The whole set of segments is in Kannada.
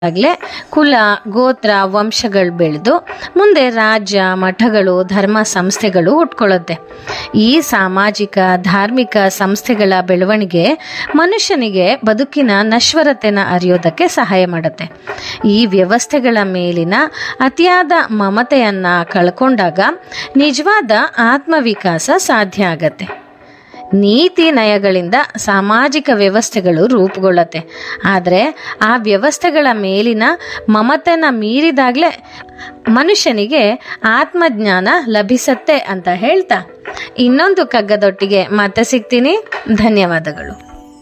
ಆಗ್ಲೇ ಕುಲ ಗೋತ್ರ ವಂಶಗಳು ಬೆಳೆದು ಮುಂದೆ ರಾಜ್ಯ ಮಠಗಳು ಧರ್ಮ ಸಂಸ್ಥೆಗಳು ಹುಟ್ಕೊಳ್ಳುತ್ತೆ. ಈ ಸಾಮಾಜಿಕ ಧಾರ್ಮಿಕ ಸಂಸ್ಥೆಗಳ ಬೆಳವಣಿಗೆ ಮನುಷ್ಯನಿಗೆ ಬದುಕಿನ ನಶ್ವರತೆನ ಅರಿಯೋದಕ್ಕೆ ಸಹಾಯ ಮಾಡುತ್ತೆ. ಈ ವ್ಯವಸ್ಥೆಗಳ ಮೇಲಿನ ಅತಿಯಾದ ಮಮತೆಯನ್ನ ಕಳ್ಕೊಂಡಾಗ ನಿಜವಾದ ಆತ್ಮವಿಕಾಸ ಸಾಧ್ಯ ಆಗತ್ತೆ. ನೀತಿ ನಯಗಳಿಂದ ಸಾಮಾಜಿಕ ವ್ಯವಸ್ಥೆಗಳು ರೂಪುಗೊಳ್ಳುತ್ತೆ. ಆದರೆ ಆ ವ್ಯವಸ್ಥೆಗಳ ಮೇಲಿನ ಮಮತೆನ ಮೀರಿದಾಗಲೇ ಮನುಷ್ಯನಿಗೆ ಆತ್ಮಜ್ಞಾನ ಲಭಿಸತ್ತೆ ಅಂತ ಹೇಳ್ತಾ ಇನ್ನೊಂದು ಕಗ್ಗದೊಟ್ಟಿಗೆ ಮತ್ತೆ ಸಿಗ್ತೀನಿ. ಧನ್ಯವಾದಗಳು.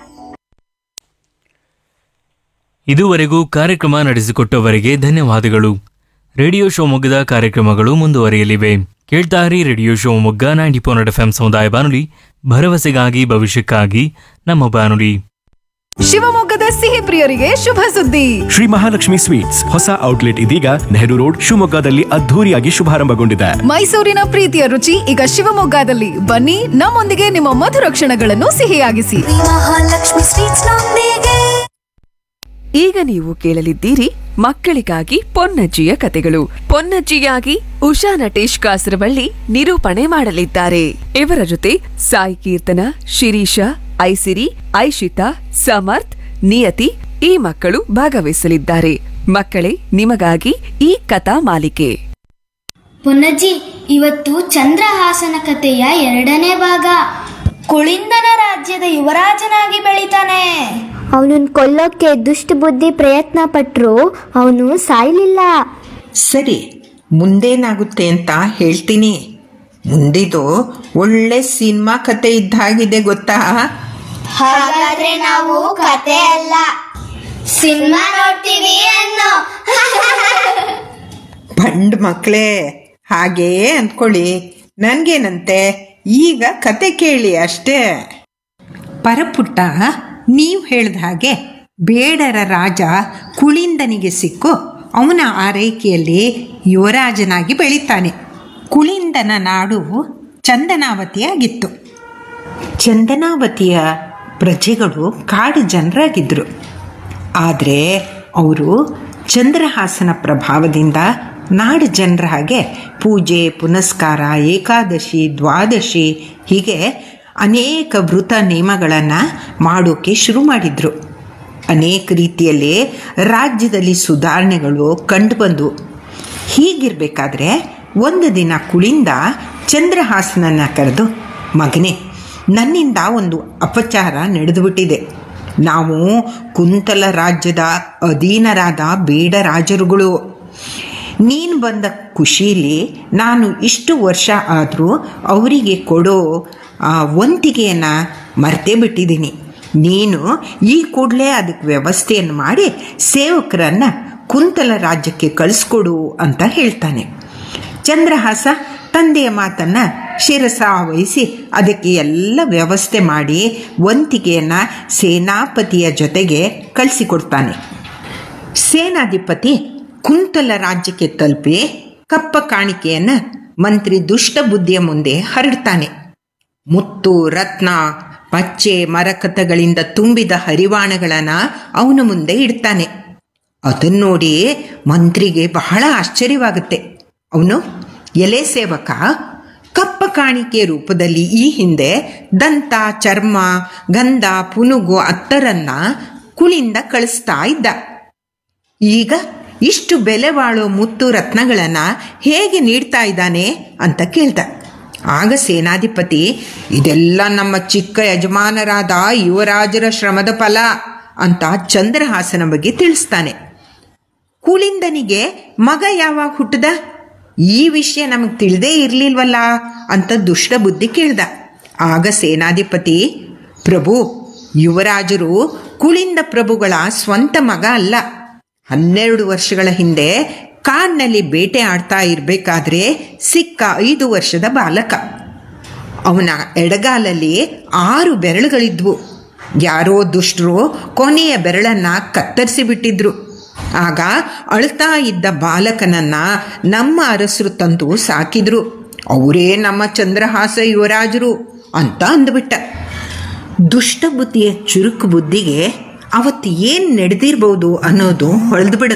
ಇದುವರೆಗೂ ಕಾರ್ಯಕ್ರಮ ನಡೆಸಿಕೊಟ್ಟವರಿಗೆ ಧನ್ಯವಾದಗಳು. ರೇಡಿಯೋ ಶಿವಮೊಗ್ಗದ ಕಾರ್ಯಕ್ರಮಗಳು ಮುಂದುವರಿಯಲಿವೆ. ಕೇಳ್ತಾರಿ ರೇಡಿಯೋ ಶಿವಮೊಗ್ಗ 90.8 FM ಸಮುದಾಯ ಬಾನುಲಿ, ಭರವಸೆಗಾಗಿ ಭವಿಷ್ಯಕ್ಕಾಗಿ ನಮ್ಮ ಬಾನುಲಿ. ಶಿವಮೊಗ್ಗದ ಸಿಹಿ ಪ್ರಿಯರಿಗೆ ಶುಭ ಸುದ್ದಿ. ಶ್ರೀ ಮಹಾಲಕ್ಷ್ಮಿ ಸ್ವೀಟ್ಸ್ ಹೊಸ ಔಟ್ಲೆಟ್ ಇದೀಗ ನೆಹರು ರೋಡ್ ಶಿವಮೊಗ್ಗದಲ್ಲಿ ಅದ್ಧೂರಿಯಾಗಿ ಶುಭಾರಂಭಗೊಂಡಿದೆ. ಮೈಸೂರಿನ ಪ್ರೀತಿಯ ರುಚಿ ಈಗ ಶಿವಮೊಗ್ಗದಲ್ಲಿ. ಬನ್ನಿ, ನಮ್ಮೊಂದಿಗೆ ನಿಮ್ಮ ಮಧುರ ಕ್ಷಣಗಳನ್ನು ಸಿಹಿಯಾಗಿಸಿ. ಮಹಾಲಕ್ಷ್ಮಿ ಸ್ವೀಟ್ಸ್ ನೊಂದಿಗೆ. ಈಗ ನೀವು ಕೇಳಲಿದ್ದೀರಿ ಮಕ್ಕಳಿಗಾಗಿ ಪೊನ್ನಜ್ಜಿಯ ಕತೆಗಳು. ಪೊನ್ನಜ್ಜಿಯಾಗಿ ಉಷಾ ನಟೇಶ್ ಕಾಸರವಳ್ಳಿ ನಿರೂಪಣೆ ಮಾಡಲಿದ್ದಾರೆ. ಇವರ ಜೊತೆ ಸಾಯಿ ಕೀರ್ತನ, ಶಿರೀಷ, ಐಸಿರಿ, ಐಶಿತಾ, ಸಮರ್ಥ್, ನಿಯತಿ ಈ ಮಕ್ಕಳು ಭಾಗವಹಿಸಲಿದ್ದಾರೆ. ಮಕ್ಕಳೇ, ನಿಮಗಾಗಿ ಈ ಕಥಾ ಮಾಲಿಕೆ. ಪೊನ್ನಜ್ಜಿ, ಇವತ್ತು ಚಂದ್ರಹಾಸನ ಕಥೆಯ 2ನೇ ಭಾಗ. ಕುಳಿಂದನ ರಾಜ್ಯದ ಯುವರಾಜನಾಗಿ ಬೆಳಿತಾನೆ. ಅವನನ್ನು ಕೊಲ್ಲೋಕೆ ದುಷ್ಟ ಬುದ್ಧಿ ಪ್ರಯತ್ನ ಪಟ್ಟರು, ಅವನು ಸಾಯ್ಲಿಲ್ಲ. ಸರಿ, ಮುಂದೇನಾಗುತ್ತೆ ಅಂತ ಹೇಳ್ತೀನಿ. ಮುಂದಿದು ಒಳ್ಳೆ ಸಿನಿಮಾ ಕತೆ ಇದ್ದಾಗಿದೆ ಗೊತ್ತಾ? ಹಾಗಾದ್ರೆ ನಾವು ಕತೆ ಅಲ್ಲ, ಸಿನಿಮಾ ನೋಡ್ತೀವಿ ಅನ್ನೋ. ಬಂಡ್ ಮಕ್ಕಳೇ, ಹಾಗೇ ಅಂದ್ಕೊಳ್ಳಿ. ನನ್ಗೇನಂತೆ, ಈಗ ಕತೆ ಕೇಳಿ ಅಷ್ಟೇ. ಪರಪುಟ್ಟ, ನೀವು ಹೇಳಿದ ಹಾಗೆ ಬೇಡರ ರಾಜ ಕುಳಿಂದನಿಗೆ ಸಿಕ್ಕು ಅವನ ಆರೈಕೆಯಲ್ಲಿ ಯುವರಾಜನಾಗಿ ಬೆಳೀತಾನೆ. ಕುಳಿಂದನ ನಾಡು ಚಂದನಾವತಿಯಾಗಿತ್ತು. ಚಂದನಾವತಿಯ ಪ್ರಜೆಗಳು ಕಾಡು ಜನರಾಗಿದ್ದರು. ಆದರೆ ಅವರು ಚಂದ್ರಹಾಸನ ಪ್ರಭಾವದಿಂದ ನಾಡು ಜನರ ಹಾಗೆ ಪೂಜೆ ಪುನಸ್ಕಾರ, ಏಕಾದಶಿ, ದ್ವಾದಶಿ ಹೀಗೆ ಅನೇಕ ವೃತ ನೇಮಗಳನ್ನು ಮಾಡೋಕ್ಕೆ ಶುರು ಮಾಡಿದರು. ಅನೇಕ ರೀತಿಯಲ್ಲಿ ರಾಜ್ಯದಲ್ಲಿ ಸುಧಾರಣೆಗಳು ಕಂಡುಬಂದವು. ಹೀಗಿರಬೇಕಾದ್ರೆ ಒಂದು ದಿನ ಕುಳಿಂದ ಚಂದ್ರಹಾಸನನ್ನು ಕರೆದು, ಮಗನೇ, ನನ್ನಿಂದ ಒಂದು ಅಪಚಾರ ನಡೆದುಬಿಟ್ಟಿದೆ. ನಾವು ಕುಂತಲ ರಾಜ್ಯದ ಅಧೀನರಾದ ಬೇಡ ರಾಜರುಗಳು. ನೀನು ಬಂದ ಖುಷೀಲಿ ನಾನು ಇಷ್ಟು ವರ್ಷ ಆದರೂ ಅವರಿಗೆ ಕೊಡೋ ವಂತಿಗೆಯನ್ನು ಮರ್ತೇ ಬಿಟ್ಟಿದ್ದೀನಿ. ನೀನು ಈ ಕೂಡಲೇ ಅದಕ್ಕೆ ವ್ಯವಸ್ಥೆಯನ್ನು ಮಾಡಿ ಸೇವಕರನ್ನು ಕುಂತಲ ರಾಜ್ಯಕ್ಕೆ ಕಳಿಸ್ಕೊಡು ಅಂತ ಹೇಳ್ತಾನೆ. ಚಂದ್ರಹಾಸ ತಂದೆಯ ಮಾತನ್ನು ಶಿರಸಾವಹಿಸಿ ಅದಕ್ಕೆ ಎಲ್ಲ ವ್ಯವಸ್ಥೆ ಮಾಡಿ ವಂತಿಗೆಯನ್ನು ಸೇನಾಪತಿಯ ಜೊತೆಗೆ ಕಳಿಸಿಕೊಡ್ತಾನೆ. ಸೇನಾಧಿಪತಿ ಕುಂತಲ ರಾಜ್ಯಕ್ಕೆ ತಲುಪಿ ಕಪ್ಪ ಕಾಣಿಕೆಯನ್ನು ಮಂತ್ರಿ ದುಷ್ಟಬುದ್ಧಿಯ ಮುಂದೆ ಹರಡ್ತಾನೆ. ಮುತ್ತು ರತ್ನ ಪಚ್ಚೆ ಮರಕತಗಳಿಂದ ತುಂಬಿದ ಹರಿವಾಣಗಳನ್ನು ಅವನ ಮುಂದೆ ಇಡ್ತಾನೆ. ಅದನ್ನು ನೋಡಿ ಮಂತ್ರಿಗೆ ಬಹಳ ಆಶ್ಚರ್ಯವಾಗುತ್ತೆ. ಅವನು, ಎಲೆ ಸೇವಕ, ಕಪ್ಪ ಕಾಣಿಕೆ ರೂಪದಲ್ಲಿ ಈ ಹಿಂದೆ ದಂತ, ಚರ್ಮ, ಗಂಧ, ಪುನುಗು, ಅತ್ತರನ್ನ ಕುಳಿಂದ ಕಳಿಸ್ತಾ ಇದ್ದ. ಈಗ ಇಷ್ಟು ಬೆಲೆ ಬಾಳೋ ಮುತ್ತು ರತ್ನಗಳನ್ನು ಹೇಗೆ ನೀಡ್ತಾ ಇದ್ದಾನೆ ಅಂತ ಕೇಳ್ದ. ಆಗ ಸೇನಾಧಿಪತಿ, ಇದೆಲ್ಲ ನಮ್ಮ ಚಿಕ್ಕ ಯಜಮಾನರಾದ ಯುವರಾಜರ ಶ್ರಮದ ಫಲ ಅಂತ ಚಂದ್ರಹಾಸನ ಬಗ್ಗೆ ತಿಳಿಸ್ತಾನೆ. ಕುಳಿಂದನಿಗೆ ಮಗ ಯಾವಾಗ ಹುಟ್ಟದ? ಈ ವಿಷಯ ನಮಗೆ ತಿಳಿದೇ ಇರಲಿಲ್ವಲ್ಲ ಅಂತ ದುಷ್ಟ ಬುದ್ಧಿ ಕೇಳ್ದ. ಆಗ ಸೇನಾಧಿಪತಿ, ಪ್ರಭು, ಯುವರಾಜರು ಕುಳಿಂದ ಪ್ರಭುಗಳ ಸ್ವಂತ ಮಗ ಅಲ್ಲ. 12 ವರ್ಷಗಳ ಹಿಂದೆ ಕಾಡಿನಲ್ಲಿ ಬೇಟೆ ಆಡ್ತಾ ಇರಬೇಕಾದ್ರೆ ಸಿಕ್ಕ 5 ವರ್ಷದ ಬಾಲಕ. ಅವನ ಎಡಗಾಲಲ್ಲಿ 6 ಬೆರಳುಗಳಿದ್ವು. ಯಾರೋ ದುಷ್ಟರು ಕೊನೆಯ ಬೆರಳನ್ನು ಕತ್ತರಿಸಿ ಬಿಟ್ಟಿದ್ರು. ಆಗ ಅಳ್ತಾ ಇದ್ದ ಬಾಲಕನನ್ನು ನಮ್ಮ ಅರಸರು ತಂದು ಸಾಕಿದ್ರು. ಅವರೇ ನಮ್ಮ ಚಂದ್ರಹಾಸ ಯುವರಾಜರು ಅಂತ ಅಂದ್ಬಿಟ್ಟ. ದುಷ್ಟ ಬುದ್ಧಿಯ ಚುರುಕು ಬುದ್ಧಿಗೆ ಅವತ್ತು ಏನು ನಡೆದಿರ್ಬೋದು ಅನ್ನೋದು ಹೊಳೆದು ಬಿಡುತ್ತೆ.